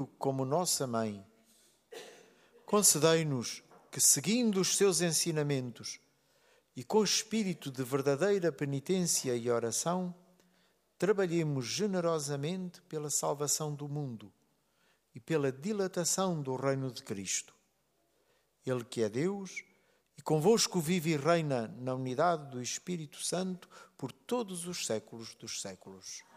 como nossa mãe. Concedei-nos que, seguindo os seus ensinamentos e com espírito de verdadeira penitência e oração, trabalhemos generosamente pela salvação do mundo e pela dilatação do reino de Cristo. Ele que é Deus e convosco vive e reina na unidade do Espírito Santo por todos os séculos dos séculos.